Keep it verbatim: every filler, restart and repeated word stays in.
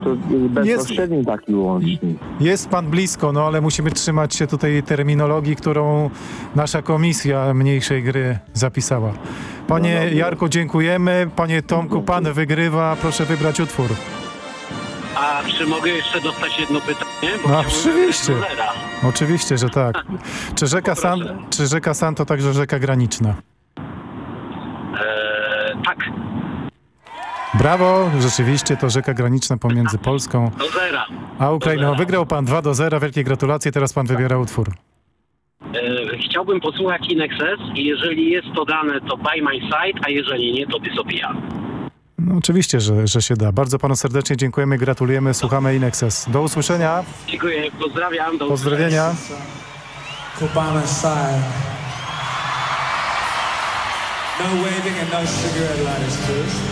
To bezpośredni taki łącznik. Jest pan blisko, no ale musimy trzymać się tutaj terminologii, którą nasza komisja mniejszej gry zapisała. Panie No dobrze. Jarku, dziękujemy. Panie Tomku, pan wygrywa. Proszę wybrać utwór. A czy mogę jeszcze dostać jedno pytanie? Bo No, chciałbym oczywiście. wybrać Dolera. Oczywiście, że tak. Czy rzeka San, czy rzeka San to także rzeka graniczna? Eee, tak, Brawo, rzeczywiście to rzeka graniczna pomiędzy Polską do zera. a Ukrainą. Do zera. Wygrał pan dwa do zera, wielkie gratulacje, teraz pan wybiera utwór. Eee, chciałbym posłuchać In Excess i jeżeli jest to dane, to By My Side, a jeżeli nie, to Dysopia. No, oczywiście, że, że się da. Bardzo panu serdecznie dziękujemy, gratulujemy, słuchamy In Excess. Do usłyszenia, Dziękuję, pozdrawiam. Do pozdrowienia. Go by my side. No waving and no cigarette lighters, please.